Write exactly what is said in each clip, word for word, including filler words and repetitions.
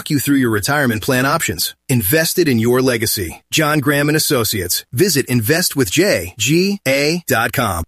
walk you through your retirement plan options. Invested in your legacy. John Graham and Associates. Visit invest with j g a dot com.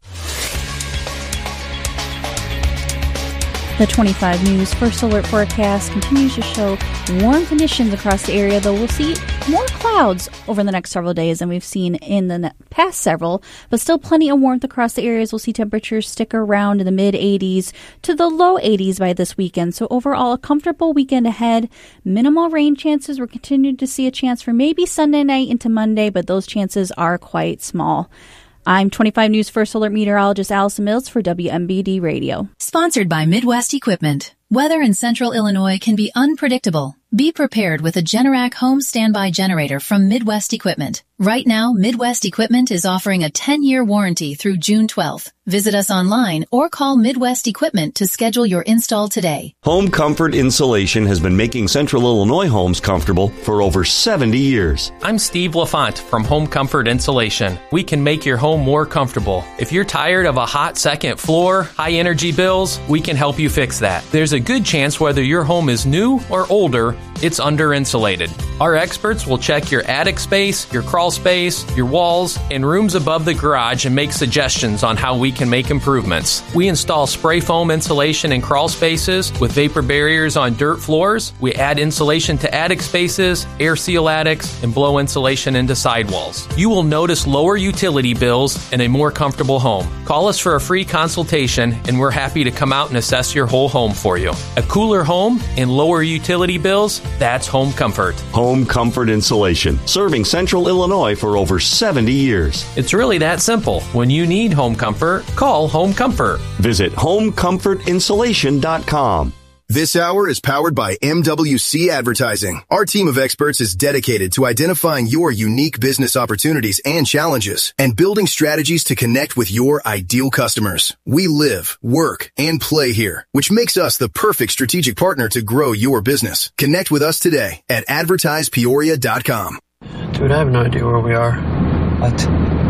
The twenty-five News First Alert forecast continues to show warm conditions across the area, though we'll see more clouds over the next several days than we've seen in the past several, but still plenty of warmth across the areas. We'll see temperatures stick around in the mid eighties to the low eighties by this weekend. So overall, a comfortable weekend ahead. Minimal rain chances. We're continuing to see a chance for maybe Sunday night into Monday, but those chances are quite small. I'm twenty-five News First Alert meteorologist Allison Mills for W M B D Radio. Sponsored by Midwest Equipment. Weather in central Illinois can be unpredictable. Be prepared with a Generac home standby generator from Midwest Equipment. Right now, Midwest Equipment is offering a ten-year warranty through June twelfth. Visit us online or call Midwest Equipment to schedule your install today. Home Comfort Insulation has been making Central Illinois homes comfortable for over seventy years. I'm Steve LaFont from Home Comfort Insulation. We can make your home more comfortable. If you're tired of a hot second floor, high energy bills, we can help you fix that. There's a good chance whether your home is new or older, it's under insulated. Our experts will check your attic space, your crawl space, your walls, and rooms above the garage and make suggestions on how we can make improvements. We install spray foam insulation in crawl spaces with vapor barriers on dirt floors. We add insulation to attic spaces, air seal attics, and blow insulation into sidewalls. You will notice lower utility bills and a more comfortable home. Call us for a free consultation, and we're happy to come out and assess your whole home for you. A cooler home and lower utility bills, that's Home Comfort. Home Comfort Insulation, serving Central Illinois for over seventy years. It's really that simple. When you need home comfort, call Home Comfort. Visit home comfort insulation dot com. This hour is powered by M W C Advertising. Our team of experts is dedicated to identifying your unique business opportunities and challenges and building strategies to connect with your ideal customers. We live, work, and play here, which makes us the perfect strategic partner to grow your business. Connect with us today at advertise peoria dot com. Dude, I have no idea where we are. What?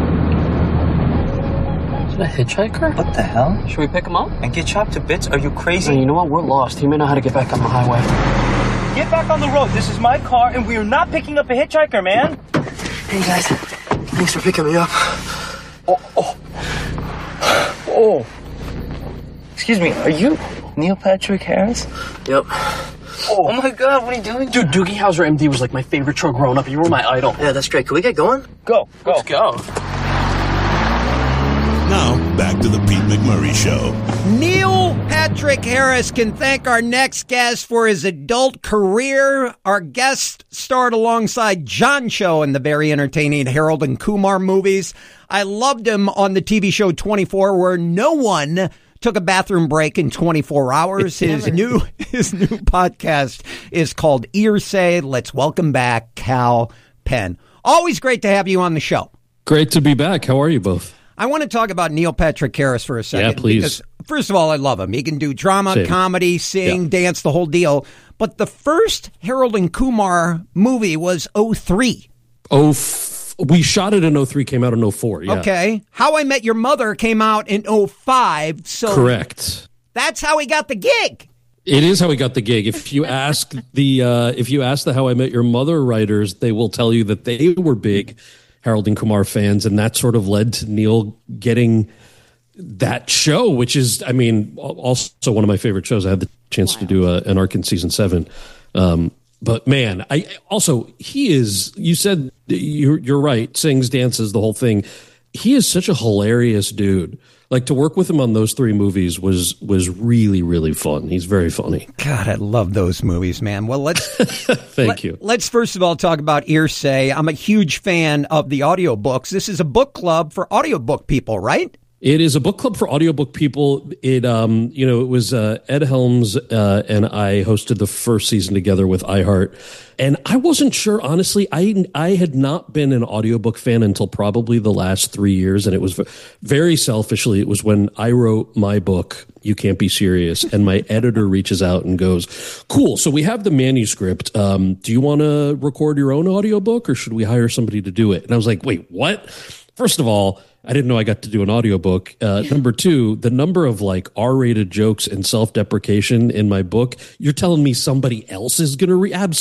Is it a hitchhiker? What the hell? Should we pick him up? And get chopped to bits? Are you crazy? Hey, you know what? We're lost. He may know how to get back on the highway. Get back on the road. This is my car, and we are not picking up a hitchhiker, man. Hey, guys. Thanks for picking me up. Oh, oh. Oh. Excuse me, are you Neil Patrick Harris? Yep. Oh, oh my God, what are you doing? Dude, Doogie Howser M D was like my favorite truck growing up. You were my idol. Yeah, that's great. Can we get going? Go, go. Let's go. Now, back to the Pete McMurray Show. Neil Patrick Harris can thank our next guest for his adult career. Our guest starred alongside John Cho in the very entertaining Harold and Kumar movies. I loved him on the T V show twenty-four, where no one took a bathroom break in twenty-four hours. His new his new podcast is called Earsay. Let's welcome back Kal Penn. Always great to have you on the show. Great to be back. How are you both? I want to talk about Neil Patrick Harris for a second. Yeah, please. Because, first of all, I love him. He can do drama, Same. comedy, sing, yeah. dance, the whole deal. But the first Harold and Kumar movie was oh three. Oh, f- we shot it in oh three, came out in oh four. Yeah. Okay. How I Met Your Mother came out in oh five. So correct. That's how he got the gig. It is how he got the gig. If you ask the uh, if you ask the How I Met Your Mother writers, they will tell you that they were big Harold and Kumar fans, and that sort of led to Neil getting that show, which is, I mean, also one of my favorite shows. I had the chance wow. to do a, an arc in season seven. Um, but man, I also, he is, you said, you're, you're right, sings, dances, the whole thing. He is such a hilarious dude. Like, to work with him on those three movies was was really, really fun. He's very funny. God, I love those movies, man. Well, let's thank let, you. Let's first of all talk about Earsay. I'm a huge fan of the audiobooks. This is a book club for audiobook people, right? It is a book club for audiobook people. It, um, you know, it was uh, Ed Helms uh, and I hosted the first season together with iHeart. And I wasn't sure, honestly. I I had not been an audiobook fan until probably the last three years. And it was very selfishly, it was when I wrote my book, You Can't Be Serious. And my editor reaches out and goes, cool, so we have the manuscript. Um, do you want to record your own audiobook, or should we hire somebody to do it? And I was like, wait, what? First of all, I didn't know I got to do an audiobook. Uh, number two, the number of like R-rated jokes and self-deprecation in my book, you're telling me somebody else is going to read?